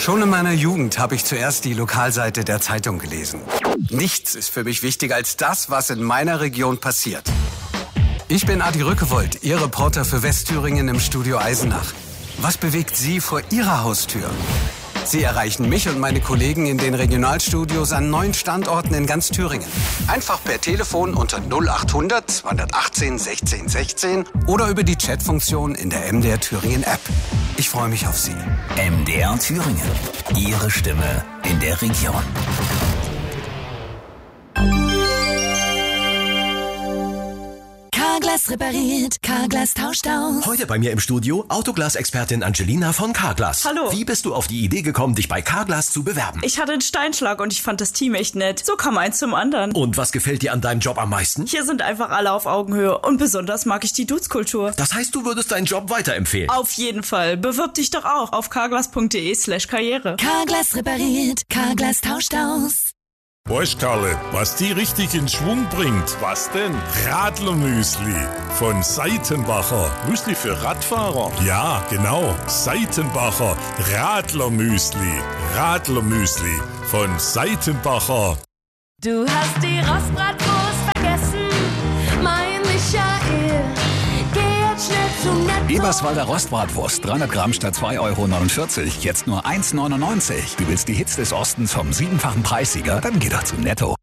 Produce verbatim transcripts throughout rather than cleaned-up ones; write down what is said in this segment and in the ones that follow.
Schon in meiner Jugend habe ich zuerst die Lokalseite der Zeitung gelesen. Nichts ist für mich wichtiger als das, was in meiner Region passiert. Ich bin Adi Rückewold, Ihr Reporter für Westthüringen im Studio Eisenach. Was bewegt Sie vor Ihrer Haustür? Sie erreichen mich und meine Kollegen in den Regionalstudios an neun Standorten in ganz Thüringen. Einfach per Telefon unter null achthundert zweihundertachtzehn sechzehn sechzehn oder über die Chatfunktion in der M D R Thüringen App. Ich freue mich auf Sie. M D R Thüringen. Ihre Stimme in der Region. Carglass repariert, Carglass tauscht aus. Heute bei mir im Studio Autoglas-Expertin Angelina von Carglass. Hallo. Wie bist du auf die Idee gekommen, dich bei Carglass zu bewerben? Ich hatte einen Steinschlag und ich fand das Team echt nett. So kam eins zum anderen. Und was gefällt dir an deinem Job am meisten? Hier sind einfach alle auf Augenhöhe und besonders mag ich die Dutzkultur. Das heißt, du würdest deinen Job weiterempfehlen? Auf jeden Fall. Bewirb dich doch auch auf carglass.de slash karriere. Carglass repariert, Carglass tauscht aus. Weißt Karle, was die richtig in Schwung bringt? Was denn? Radlermüsli von Seitenbacher. Müsli für Radfahrer? Ja, genau. Seitenbacher Radlermüsli. Radlermüsli von Seitenbacher. Du hast die Rostbratwurst vergessen, mein Michael. Geh jetzt schnell zum Netto. Eberswalder Rostbratwurst, dreihundert Gramm statt zwei Euro neunundvierzig, jetzt nur eins neunundneunzig. Du willst die Hits des Ostens vom siebenfachen Preissieger? Dann geh doch zu Netto.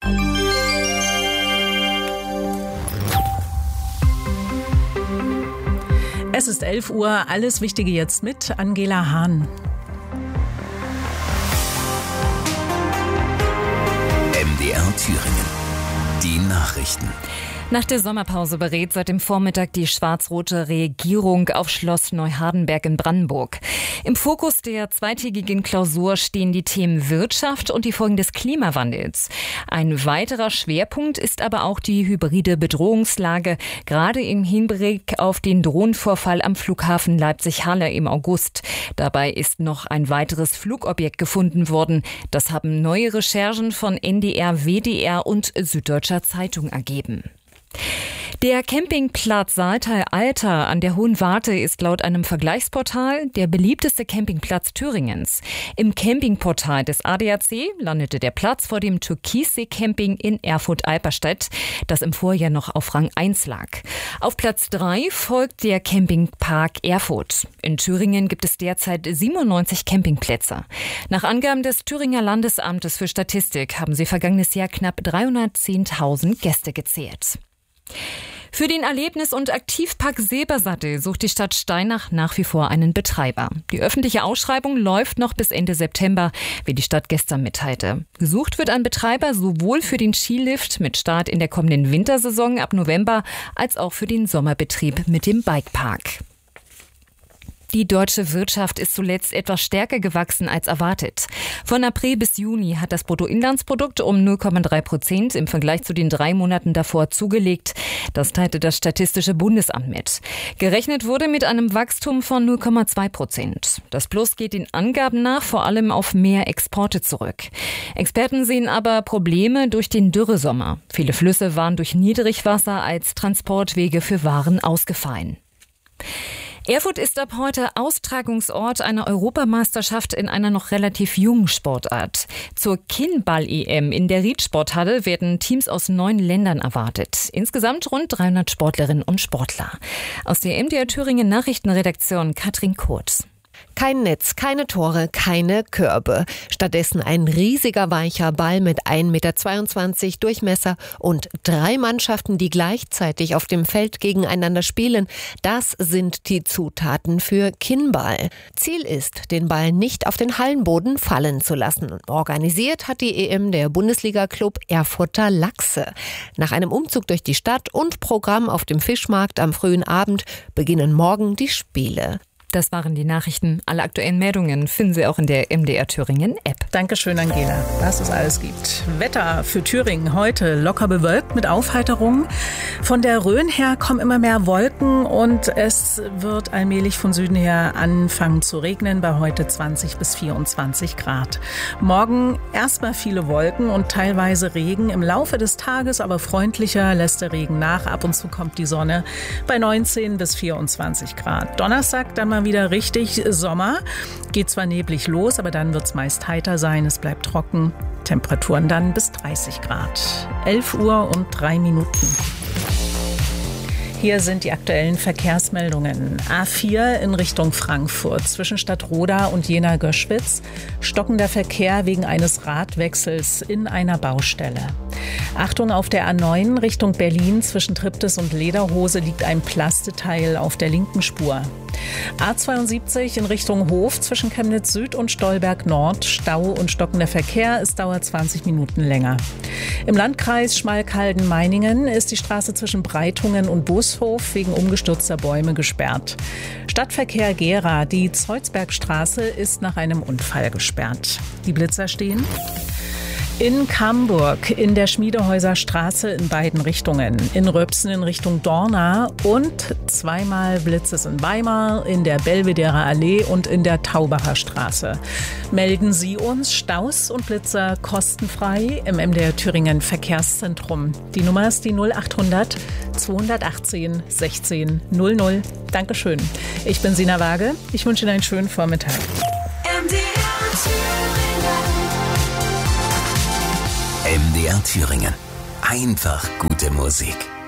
Es ist elf Uhr, alles Wichtige jetzt mit Angela Hahn. M D R Thüringen. Die Nachrichten. Nach der Sommerpause berät seit dem Vormittag die schwarz-rote Regierung auf Schloss Neuhardenberg in Brandenburg. Im Fokus der zweitägigen Klausur stehen die Themen Wirtschaft und die Folgen des Klimawandels. Ein weiterer Schwerpunkt ist aber auch die hybride Bedrohungslage, gerade im Hinblick auf den Drohnenvorfall am Flughafen Leipzig-Halle im August. Dabei ist noch ein weiteres Flugobjekt gefunden worden. Das haben neue Recherchen von N D R, W D R und Süddeutscher Zeitung ergeben. Der Campingplatz Saaltal-Alter an der Hohen Warte ist laut einem Vergleichsportal der beliebteste Campingplatz Thüringens. Im Campingportal des A D A C landete der Platz vor dem Türkissee-Camping in Erfurt-Alperstedt, das im Vorjahr noch auf Rang eins lag. Auf Platz drei folgt der Campingpark Erfurt. In Thüringen gibt es derzeit siebenundneunzig Campingplätze. Nach Angaben des Thüringer Landesamtes für Statistik haben sie vergangenes Jahr knapp dreihundertzehntausend Gäste gezählt. Für den Erlebnis- und Aktivpark Silbersattel sucht die Stadt Steinach nach wie vor einen Betreiber. Die öffentliche Ausschreibung läuft noch bis Ende September, wie die Stadt gestern mitteilte. Gesucht wird ein Betreiber sowohl für den Skilift mit Start in der kommenden Wintersaison ab November als auch für den Sommerbetrieb mit dem Bikepark. Die deutsche Wirtschaft ist zuletzt etwas stärker gewachsen als erwartet. Von April bis Juni hat das Bruttoinlandsprodukt um null Komma drei Prozent im Vergleich zu den drei Monaten davor zugelegt. Das teilte das Statistische Bundesamt mit. Gerechnet wurde mit einem Wachstum von null Komma zwei Prozent. Das Plus geht den Angaben nach vor allem auf mehr Exporte zurück. Experten sehen aber Probleme durch den Dürresommer. Viele Flüsse waren durch Niedrigwasser als Transportwege für Waren ausgefallen. Erfurt ist ab heute Austragungsort einer Europameisterschaft in einer noch relativ jungen Sportart. Zur Kinnball-E M in der Riedsporthalle werden Teams aus neun Ländern erwartet. Insgesamt rund dreihundert Sportlerinnen und Sportler. Aus der M D R Thüringen Nachrichtenredaktion Katrin Kurz. Kein Netz, keine Tore, keine Körbe. Stattdessen ein riesiger weicher Ball mit ein Meter zweiundzwanzig Durchmesser und drei Mannschaften, die gleichzeitig auf dem Feld gegeneinander spielen. Das sind die Zutaten für Kinnball. Ziel ist, den Ball nicht auf den Hallenboden fallen zu lassen. Organisiert hat die E M der Bundesliga-Club Erfurter Lachse. Nach einem Umzug durch die Stadt und Programm auf dem Fischmarkt am frühen Abend beginnen morgen die Spiele. Das waren die Nachrichten. Alle aktuellen Meldungen finden Sie auch in der M D R Thüringen App. Dankeschön, Angela, dass es alles gibt. Wetter für Thüringen heute locker bewölkt mit Aufheiterung. Von der Rhön her kommen immer mehr Wolken und es wird allmählich von Süden her anfangen zu regnen, bei heute zwanzig bis vierundzwanzig Grad. Morgen erstmal viele Wolken und teilweise Regen. Im Laufe des Tages aber freundlicher lässt der Regen nach. Ab und zu kommt die Sonne bei neunzehn bis vierundzwanzig Grad. Donnerstag dann mal mal wieder richtig Sommer. Geht zwar neblig los, aber dann wird es meist heiter sein. Es bleibt trocken. Temperaturen dann bis dreißig Grad. elf Uhr und drei Minuten. Hier sind die aktuellen Verkehrsmeldungen. A vier in Richtung Frankfurt zwischen Stadtroda und Jena-Göschwitz. Stockender Verkehr wegen eines Radwechsels in einer Baustelle. Achtung, auf der A neun Richtung Berlin zwischen Triptis und Lederhose liegt ein Plasteteil auf der linken Spur. A zweiundsiebzig in Richtung Hof zwischen Chemnitz Süd und Stolberg Nord. Stau und stockender Verkehr. Es dauert zwanzig Minuten länger. Im Landkreis Schmalkalden-Meiningen ist die Straße zwischen Breitungen und Bushof wegen umgestürzter Bäume gesperrt. Stadtverkehr Gera. Die Zeuzbergstraße ist nach einem Unfall gesperrt. Die Blitzer stehen in Camburg, in der Schmiedehäuser Straße in beiden Richtungen, in Röpsen in Richtung Dorna und zweimal Blitzes in Weimar, in der Belvederer Allee und in der Taubacher Straße. Melden Sie uns Staus und Blitzer kostenfrei im M D R Thüringen Verkehrszentrum. Die Nummer ist die null achthundert zweihundertachtzehn sechzehn null null. Dankeschön. Ich bin Sina Waage. Ich wünsche Ihnen einen schönen Vormittag. M D R Thüringen. M D R Thüringen. Einfach gute Musik.